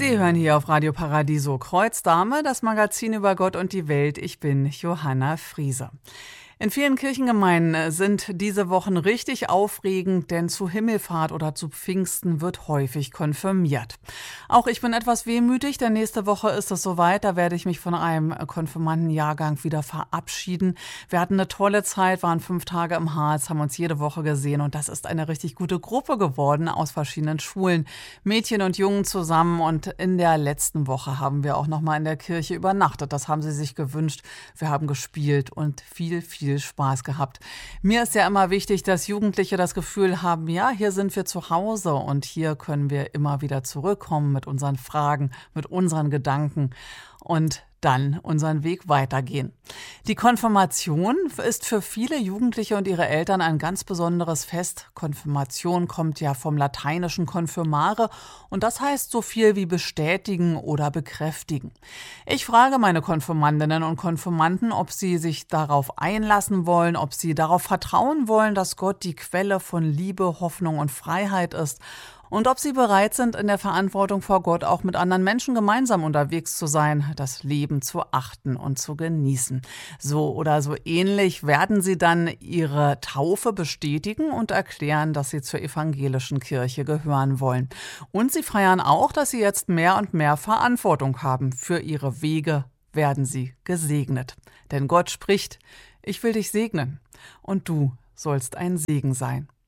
Sie hören hier auf Radio Paradiso Kreuzdame, das Magazin über Gott und die Welt. Ich bin Johanna Friese. In vielen Kirchengemeinden sind diese Wochen richtig aufregend, denn zu Himmelfahrt oder zu Pfingsten wird häufig konfirmiert. Auch ich bin etwas wehmütig, denn nächste Woche ist es soweit, da werde ich mich von einem Konfirmandenjahrgang wieder verabschieden. Wir hatten eine tolle Zeit, waren 5 Tage im Harz, haben uns jede Woche gesehen und das ist eine richtig gute Gruppe geworden aus verschiedenen Schulen, Mädchen und Jungen zusammen, und in der letzten Woche haben wir auch noch mal in der Kirche übernachtet. Das haben sie sich gewünscht. Wir haben gespielt und viel Spaß gehabt. Mir ist ja immer wichtig, dass Jugendliche das Gefühl haben, ja, hier sind wir zu Hause und hier können wir immer wieder zurückkommen mit unseren Fragen, mit unseren Gedanken und dann unseren Weg weitergehen. Die Konfirmation ist für viele Jugendliche und ihre Eltern ein ganz besonderes Fest. Konfirmation kommt ja vom lateinischen confirmare und das heißt so viel wie bestätigen oder bekräftigen. Ich frage meine Konfirmandinnen und Konfirmanden, ob sie sich darauf einlassen wollen, ob sie darauf vertrauen wollen, dass Gott die Quelle von Liebe, Hoffnung und Freiheit ist, und ob sie bereit sind, in der Verantwortung vor Gott auch mit anderen Menschen gemeinsam unterwegs zu sein, das Leben zu achten und zu genießen. So oder so ähnlich werden sie dann ihre Taufe bestätigen und erklären, dass sie zur evangelischen Kirche gehören wollen. Und sie feiern auch, dass sie jetzt mehr und mehr Verantwortung haben. Für ihre Wege werden sie gesegnet. Denn Gott spricht: Ich will dich segnen und du sollst ein Segen sein.